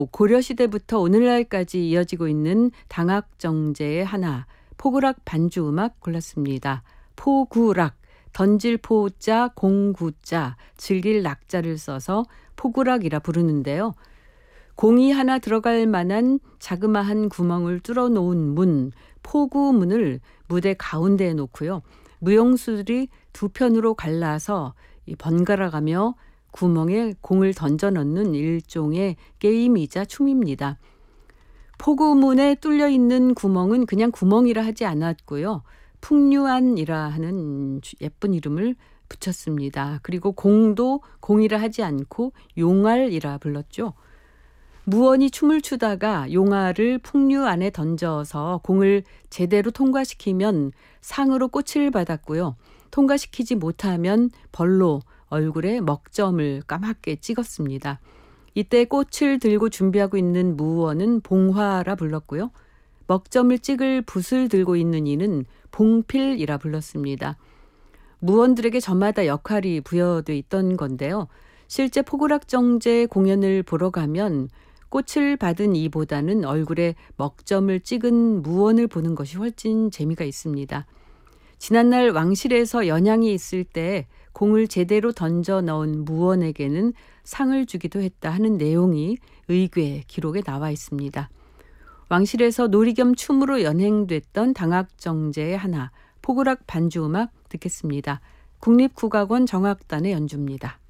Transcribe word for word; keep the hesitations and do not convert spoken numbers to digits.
고려시대부터 오늘날까지 이어지고 있는 당학정제의 하나, 포구락 반주음악 골랐습니다. 포구락, 던질 포자, 공구자, 즐길 낙자를 써서 포구락이라 부르는데요. 공이 하나 들어갈 만한 자그마한 구멍을 뚫어 놓은 문, 포구문을 무대 가운데에 놓고요. 무용수들이 두 편으로 갈라서 번갈아가며 구멍에 공을 던져 넣는 일종의 게임이자 춤입니다. 포구문에 뚫려 있는 구멍은 그냥 구멍이라 하지 않았고요. 풍류안이라 하는 예쁜 이름을 붙였습니다. 그리고 공도 공이라 하지 않고 용알이라 불렀죠. 무언이 춤을 추다가 용알을 풍류 안에 던져서 공을 제대로 통과시키면 상으로 꽃을 받았고요. 통과시키지 못하면 벌로 얼굴에 먹점을 까맣게 찍었습니다. 이때 꽃을 들고 준비하고 있는 무원은 봉화라 불렀고요. 먹점을 찍을 붓을 들고 있는 이는 봉필이라 불렀습니다. 무원들에게 저마다 역할이 부여돼 있던 건데요. 실제 포구락정제 공연을 보러 가면 꽃을 받은 이보다는 얼굴에 먹점을 찍은 무원을 보는 것이 훨씬 재미가 있습니다. 지난날 왕실에서 연양이 있을 때 공을 제대로 던져 넣은 무원에게는 상을 주기도 했다 하는 내용이 의궤 기록에 나와 있습니다. 왕실에서 놀이 겸 춤으로 연행됐던 당학정제의 하나, 포구락 반주음악 듣겠습니다. 국립국악원 정악단의 연주입니다.